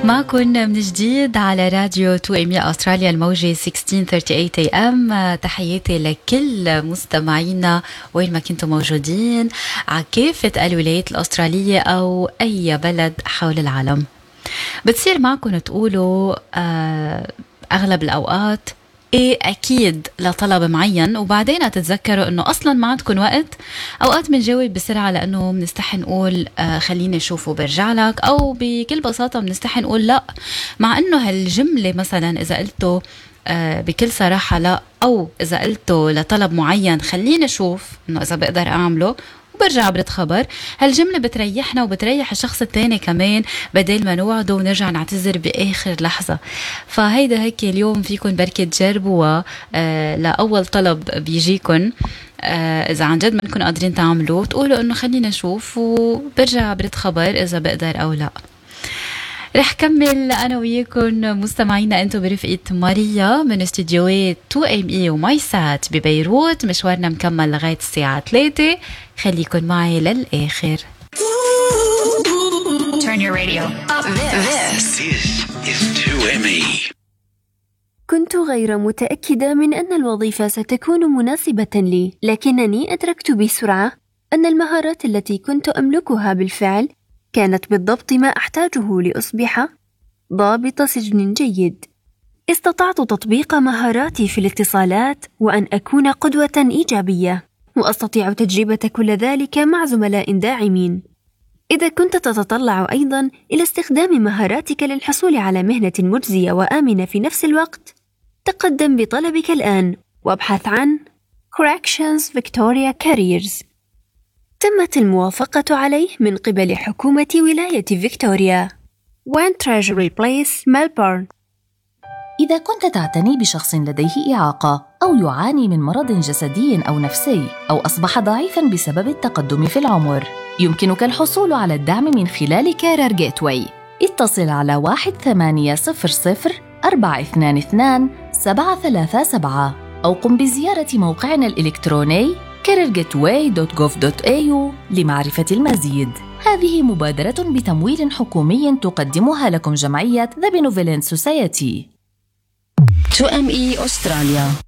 معكم من جديد على راديو 2AM أستراليا الموجة 1638 AM. تحياتي لكل مستمعينا وين ما كنتم موجودين على كافة الولايات الأسترالية أو أي بلد حول العالم. بتصير معكم تقولوا أغلب الأوقات إيه أكيد لطلب معين، وبعدين تتذكروا أنه أصلا ما عندكم وقت. أوقات بنجاوب بسرعة لأنه بنستحي نقول خليني أشوفه برجع لك، أو بكل بساطة بنستحي نقول لا، مع أنه هالجملة مثلا إذا قلته بكل صراحة لا، أو إذا قلته لطلب معين خليني أشوف أنه إذا بقدر أعمله وبرجع برد خبر، هالجملة بتريحنا وبتريح الشخص التاني كمان، بدل ما نوعده ونرجع نعتذر بآخر لحظة. فهيدا هيك اليوم فيكن بركة تجربوها لأول طلب بيجيكن، إذا عن جد منكن قادرين تعملوه تقولوا إنه خلينا نشوف وبرجع برد خبر إذا بقدر أو لا. رح كمل أنا وياكم مستمعينا أنتو برفقة ماريا من استديوهات 2AM وماي سات ببيروت. مشوارنا مكمل لغاية الساعة 3، خليكن معي للآخر. Turn your radio up. This is 2ME. كنت غير متأكدة من أن الوظيفة ستكون مناسبة لي، لكنني أدركت بسرعة أن المهارات التي كنت أملكها بالفعل كانت بالضبط ما أحتاجه لأصبح ضابط سجن جيد. استطعت تطبيق مهاراتي في الاتصالات وأن أكون قدوة إيجابية، وأستطيع تجربة كل ذلك مع زملاء داعمين. إذا كنت تتطلع أيضاً إلى استخدام مهاراتك للحصول على مهنة مجزية وآمنة في نفس الوقت، تقدم بطلبك الآن وابحث عن Corrections Victoria Careers. تمت الموافقة عليه من قبل حكومة ولاية فيكتوريا. One Treasury Place, Melbourne. إذا كنت تعتني بشخص لديه إعاقة أو يعاني من مرض جسدي أو نفسي أو أصبح ضعيفاً بسبب التقدم في العمر، يمكنك الحصول على الدعم من خلال كارير جيتواي. اتصل على 1800-422-737 أو قم بزيارة موقعنا الإلكتروني careergateway.gov.au لمعرفة المزيد. هذه مبادرة بتمويل حكومي تقدمها لكم جمعية The Benevolent Society. 2ME أستراليا.